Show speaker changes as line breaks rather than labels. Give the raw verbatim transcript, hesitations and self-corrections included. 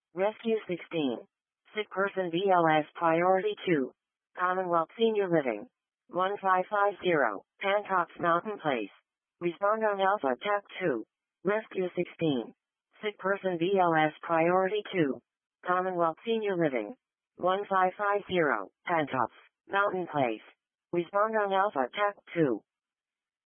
Rescue sixteen. Sick person B L S Priority two. Commonwealth Senior Living. one five five zero, Hancock's Mountain Place. Respond on Alpha T A C two. Rescue sixteen. Sick person B L S Priority two. Commonwealth Senior Living. one five five zero, Hancock's Mountain Place. Respond on Alpha T A C two.